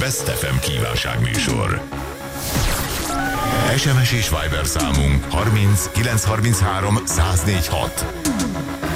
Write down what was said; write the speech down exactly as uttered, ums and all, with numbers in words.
Best ef em kívánságműsor. es em es és Viber számunk harminc kilencszázharminchárom száznégy hat.